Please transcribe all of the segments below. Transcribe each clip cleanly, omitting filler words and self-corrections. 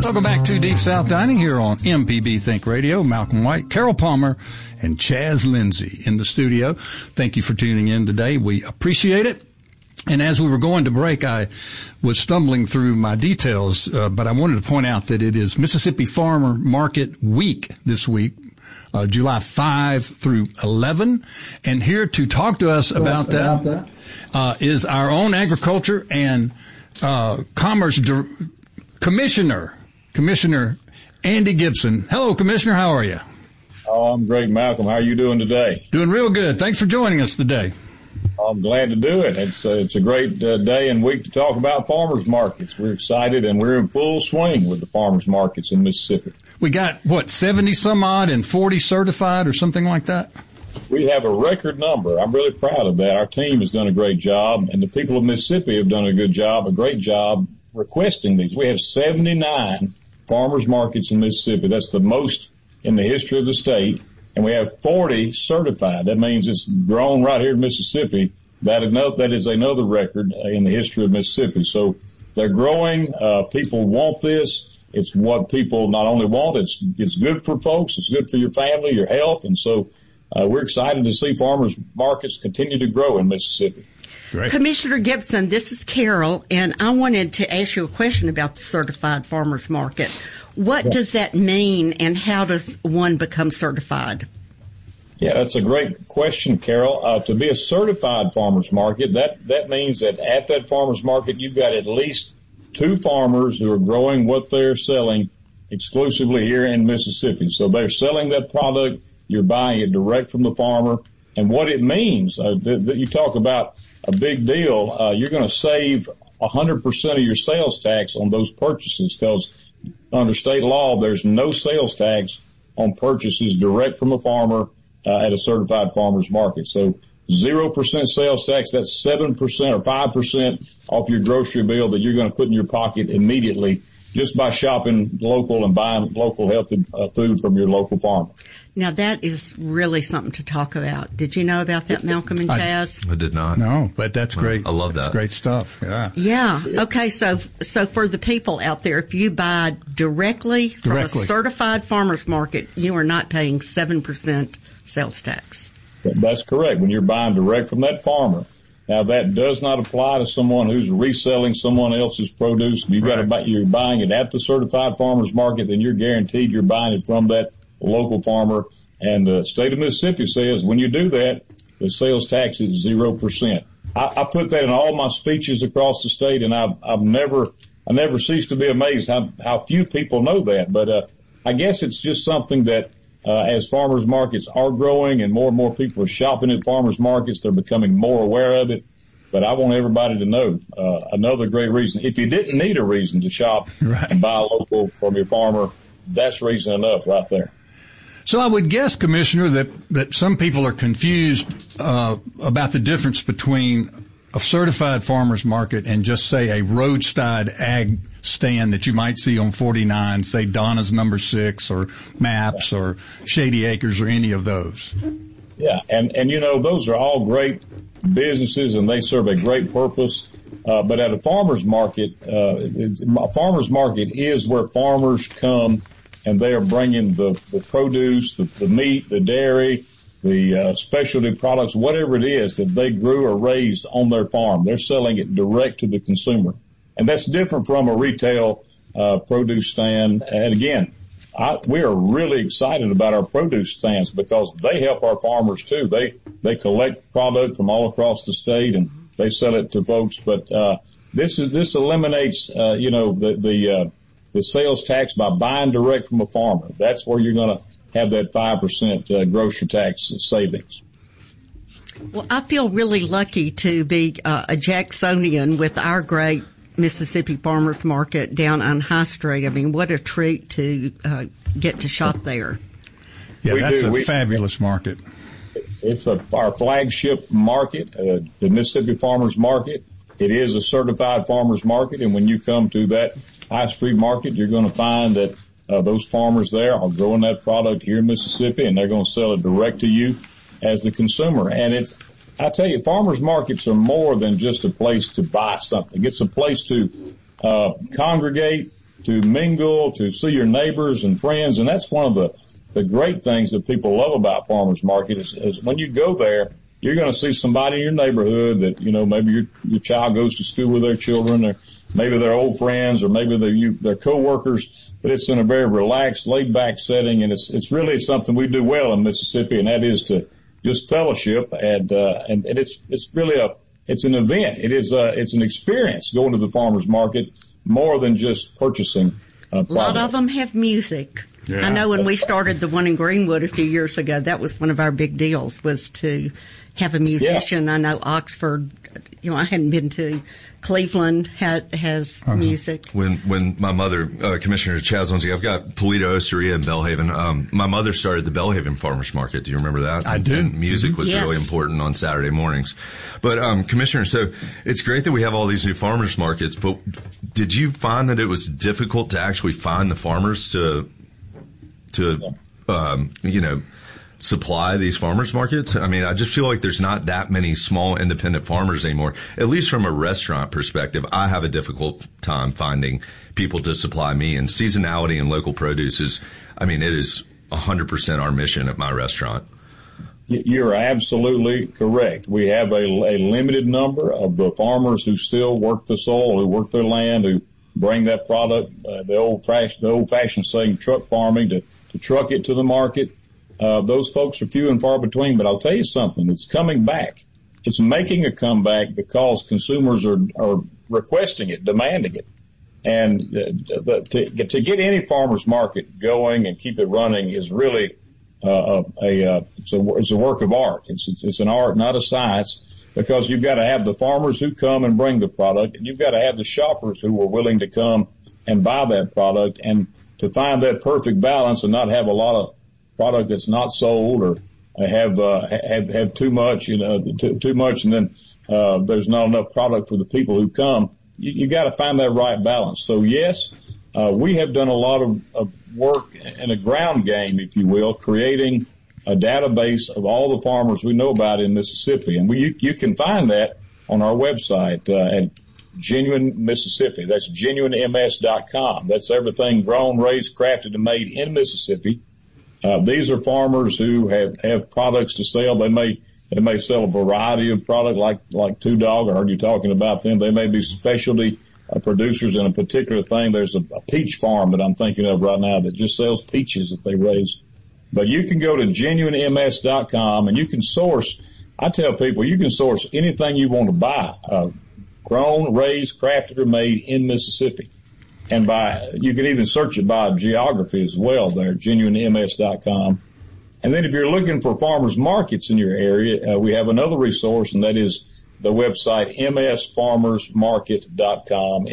Welcome back to Deep South Dining here on MPB Think Radio. Malcolm White, Carol Palmer, and Chaz Lindsay in the studio. Thank you for tuning in today. We appreciate it. And as we were going to break, I was stumbling through my details, but I wanted to point out that it is Mississippi Farmer Market Week this week, July 5 through 11. And here to talk to us about that is our own Agriculture and Commerce Commissioner Andy Gibson. Hello, Commissioner. How are you? Oh, I'm great, Malcolm. How are you doing today? Doing real good. Thanks for joining us today. I'm glad to do it. It's a great day and week to talk about farmers markets. We're excited, and we're in full swing with the farmers markets in Mississippi. We got, 70 some odd and 40 certified or something like that? We have a record number. I'm really proud of that. Our team has done a great job, and the people of Mississippi have done a great job requesting these. We have 79 farmers markets in Mississippi. That's the most in the history of the state. And we have 40 certified. That means it's grown right here in Mississippi. That is another record in the history of Mississippi. So they're growing. People want this. It's what people not only want, it's good for folks. It's good for your family, your health. And so we're excited to see farmers markets continue to grow in Mississippi. Great. Commissioner Gibson, this is Carol, and I wanted to ask you a question about the certified farmers market. What does that mean, and how does one become certified? Yeah, that's a great question, Carol. To be a certified farmers market, that means that at that farmers market, you've got at least 2 farmers who are growing what they're selling exclusively here in Mississippi. So they're selling that product. You're buying it direct from the farmer. And what it means, that you talk about a big deal, you're going to save 100% of your sales tax on those purchases, because under state law, there's no sales tax on purchases direct from a farmer at a certified farmers market. So 0% sales tax, that's 7% or 5% off your grocery bill that you're going to put in your pocket immediately just by shopping local and buying local healthy food from your local farmer. Now, that is really something to talk about. Did you know about that, Malcolm and Chaz? I did not. No, but that's great. I love that. That's great stuff. Yeah. Yeah. Okay. So for the people out there, if you buy directly from a certified farmers market, you are not paying 7% sales tax. That's correct. When you're buying direct from that farmer. Now, that does not apply to someone who's reselling someone else's produce. You're buying it at the certified farmers market, then you're guaranteed you're buying it from that local farmer. And the state of Mississippi says when you do that, the sales tax is 0%. I put that in all my speeches across the state, and I never cease to be amazed how few people know that. But I guess it's just something that as farmers markets are growing and more people are shopping at farmers markets, they're becoming more aware of it. But I want everybody to know another great reason. If you didn't need a reason to shop and buy local from your farmer, that's reason enough right there. So I would guess, Commissioner, that some people are confused about the difference between a certified farmers market and just, say, a roadside ag stand that you might see on 49, say Donna's Number 6 or Maps or Shady Acres or any of those. Yeah, and those are all great businesses and they serve a great purpose. But at a farmer's market, a farmer's market is where farmers come and they are bringing the produce, the meat, the dairy, the specialty products, whatever it is that they grew or raised on their farm. They're selling it direct to the consumer. And that's different from a retail produce stand. And again, we are really excited about our produce stands because they help our farmers too. They collect product from all across the state and they sell it to folks. But this eliminates the sales tax by buying direct from a farmer. That's where you're going to have that 5% grocery tax savings. Well, I feel really lucky to be a Jacksonian with our great Mississippi Farmers Market down on High Street. I mean, what a treat to get to shop there. Yeah, that's a fabulous market. It's our flagship market, the Mississippi Farmers Market. It is a certified farmers market, and when you come to that High Street market, you're going to find that those farmers there are growing that product here in Mississippi, and they're going to sell it direct to you as the consumer. And I tell you, farmers markets are more than just a place to buy something. It's a place to congregate, mingle, to see your neighbors and friends. And that's one of the great things that people love about farmers market is when you go there, you're going to see somebody in your neighborhood that, maybe your child goes to school with their children, or maybe they're old friends, or maybe they're coworkers, but it's in a very relaxed, laid back setting. And it's really something we do well in Mississippi, and that is to just fellowship. And it's really it's an event. It's an experience going to the farmers market more than just purchasing a lot of them have music. Yeah. I know when we started the one in Greenwood a few years ago, that was one of our big deals, was to have a musician. Yeah. I know Oxford, I hadn't been to Cleveland, has music. When my mother, Commissioner Chaz Lindsey, I've got Paleto, Osteria, and Belhaven. My mother started the Belhaven Farmers Market. Do you remember that? I do. And music was really important on Saturday mornings. But, Commissioner, so it's great that we have all these new farmers markets, but did you find that it was difficult to actually find the farmers to supply these farmers markets? I mean, I just feel like there's not that many small independent farmers anymore. At least from a restaurant perspective, I have a difficult time finding people to supply me. And seasonality and local produce it is 100% our mission at my restaurant. You're absolutely correct. We have a limited number of the farmers who still work the soil, who work their land, who bring that product, the old fashioned saying, truck farming, to truck it to the market. Those folks are few and far between, but I'll tell you something, it's coming back. It's making a comeback because consumers are requesting it, demanding it. And to get any farmer's market going and keep it running is really it's a work of art. It's an art, not a science, because you've got to have the farmers who come and bring the product, and you've got to have the shoppers who are willing to come and buy that product. And to find that perfect balance and not have a lot of product that's not sold, or have too much, too much, and then there's not enough product for the people who come. You got to find that right balance. So yes, we have done a lot of work in a ground game, if you will, creating a database of all the farmers we know about in Mississippi, and you can find that on our website at Genuine Mississippi. That's genuinems.com. That's everything grown, raised, crafted, and made in Mississippi. These are farmers who have products to sell. They may sell a variety of product like Two Dog. I heard you talking about them. They may be specialty producers in a particular thing. There's a peach farm that I'm thinking of right now that just sells peaches that they raise. But you can go to genuinems.com and you can source. I tell people you can source anything you want to buy, grown, raised, crafted, or made in Mississippi. And you can even search it by geography as well there, genuinems.com. And then if you're looking for farmers markets in your area, we have another resource, and that is the website msfarmersmarket.com,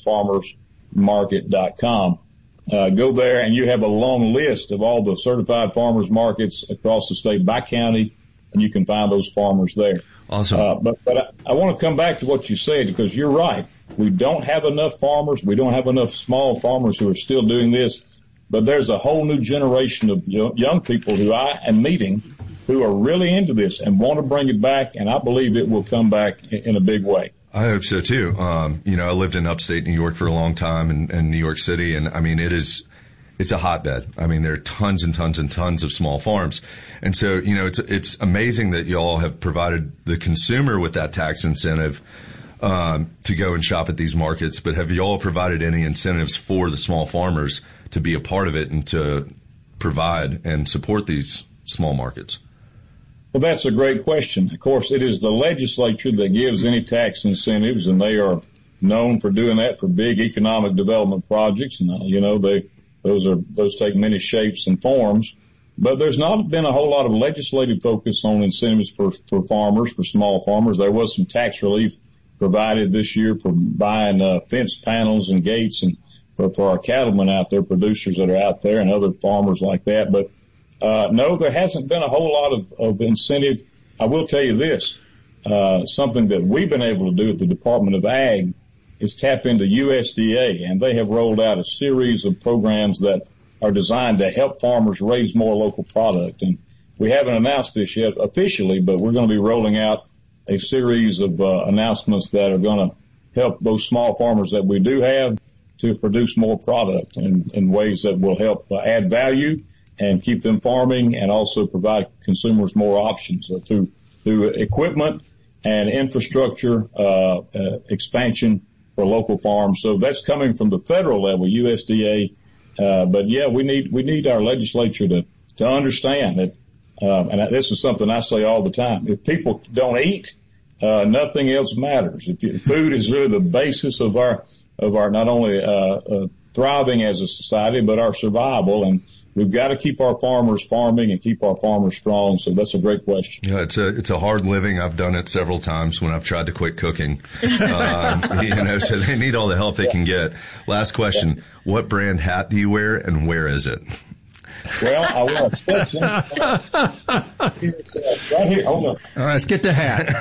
msfarmersmarket.com. Go there and you have a long list of all the certified farmers markets across the state by county, and you can find those farmers there. Awesome. But I want to come back to what you said, because you're right. We don't have enough farmers. We don't have enough small farmers who are still doing this. But there's a whole new generation of young people who I am meeting who are really into this and want to bring it back, and I believe it will come back in a big way. I hope so too. I lived in upstate New York for a long time in New York City, and it's a hotbed. There are tons and tons and tons of small farms. And so, it's amazing that y'all have provided the consumer with that tax incentive to go and shop at these markets. But have y'all provided any incentives for the small farmers to be a part of it and to provide and support these small markets? Well, that's a great question. Of course, it is the legislature that gives any tax incentives, and they are known for doing that for big economic development projects. And, those take many shapes and forms. But there's not been a whole lot of legislative focus on incentives for farmers, for small farmers. There was some tax relief provided this year for buying fence panels and gates, and for our cattlemen out there, producers that are out there, and other farmers like that. But no, there hasn't been a whole lot of incentive. I will tell you this, something that we've been able to do at the Department of Ag is tap into USDA, and they have rolled out a series of programs that are designed to help farmers raise more local product. And we haven't announced this yet officially, but we're going to be rolling out a series of announcements that are going to help those small farmers that we do have to produce more product in ways that will help add value and keep them farming, and also provide consumers more options through equipment and infrastructure expansion for local farms. So that's coming from the federal level, USDA. But yeah, we need our legislature to understand that. And this is something I say all the time. If people don't eat, nothing else matters. Food is really the basis of our not only thriving as a society, but our survival. And we've got to keep our farmers farming and keep our farmers strong. So that's a great question. Yeah, it's a hard living. I've done it several times when I've tried to quit cooking. So they need all the help they can get. Last question. What brand hat do you wear, and where is it? Well, I wear a Stetson. Right here. Hold on. All right, let's get the hat.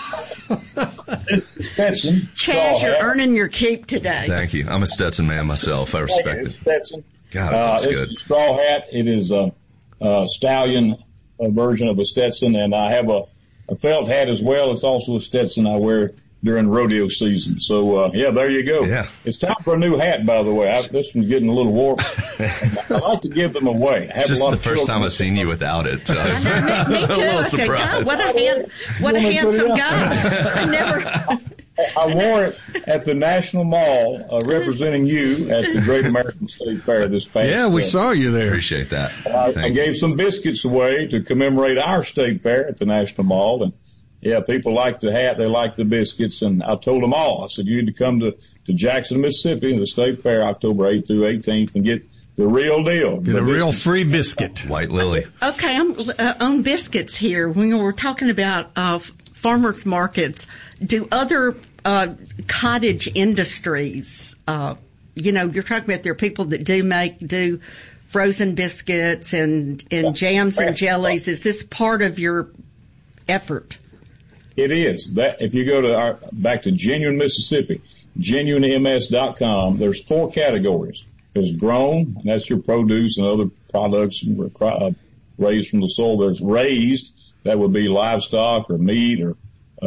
Stetson. Chaz, you're earning your keep today. Thank you. I'm a Stetson man myself. I respect it. Stetson. God, that's it's good. a straw hat. It is a stallion version of a Stetson, and I have a felt hat as well. It's also a Stetson I wear during rodeo season. So, yeah, there you go. Yeah. It's time for a new hat, by the way. This one's getting a little warped. I like to give them away. I have Just a lot the of first time children. I've seen you without it. So I was Me a too. little I said, surprised. God, what a handsome guy. I never. I wore it at the National Mall, representing you at the Great American State Fair this past. Yeah, we saw you there. Appreciate that. I gave some biscuits away to commemorate our state fair at the National Mall, and yeah, people like the hat, they like the biscuits, and I told them all. I said, you need to come to Jackson, Mississippi, in the state fair, October 8th through 18th, and get the real deal. The real free biscuit. White Lily. Okay, I'm on biscuits here. When we're talking about farmers markets, do other cottage industries, you're talking about there are people that do frozen biscuits and jams and jellies. Is this part of your effort? It is. That if you go to back to Genuine Mississippi, genuinems.com, there's 4 categories. There's grown, and that's your produce and other products raised from the soil. There's raised, that would be livestock or meat or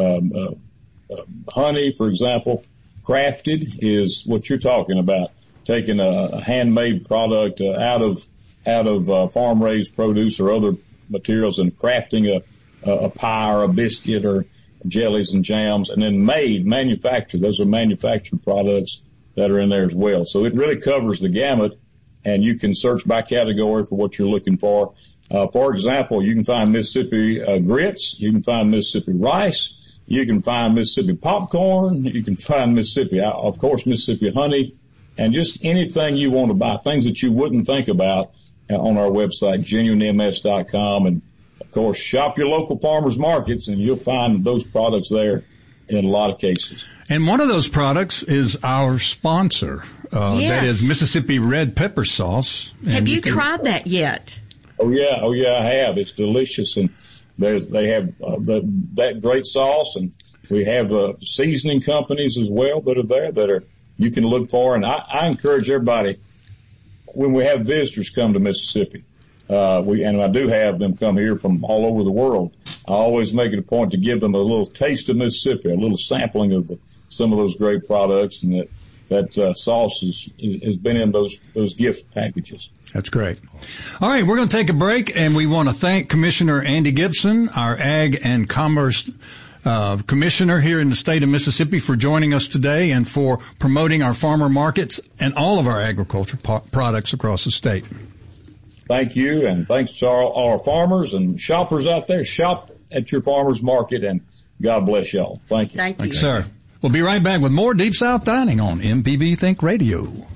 honey, for example. Crafted is what you're talking about, taking a handmade product out of farm raised produce or other materials and crafting a pie or a biscuit or jellies and jams. And then manufactured, those are manufactured products that are in there as well. So it really covers the gamut, and you can search by category for what you're looking for. For example, you can find Mississippi grits, you can find Mississippi rice, you can find Mississippi popcorn, you can find Mississippi, of course, Mississippi honey, and just anything you want to buy, things that you wouldn't think about on our website, genuinems.com. And of course, shop your local farmers markets, and you'll find those products there in a lot of cases. And one of those products is our sponsor. Yes. That is Mississippi Red Pepper Sauce. Have you tried that yet? Oh yeah, I have. It's delicious, and they have that great sauce, and we have seasoning companies as well that are there that you can look for. And I encourage everybody, when we have visitors come to Mississippi, and I do have them come here from all over the world, I always make it a point to give them a little taste of Mississippi, a little sampling of some of those great products, and that sauce has been in those gift packages. That's great. All right, we're going to take a break, and we want to thank Commissioner Andy Gibson, our Ag and Commerce Commissioner here in the state of Mississippi, for joining us today and for promoting our farmer markets and all of our agriculture products across the state. Thank you, and thanks to all our farmers and shoppers out there. Shop at your farmer's market, and God bless y'all. Thank you. Thank you. Thanks, sir. We'll be right back with more Deep South Dining on MPB Think Radio.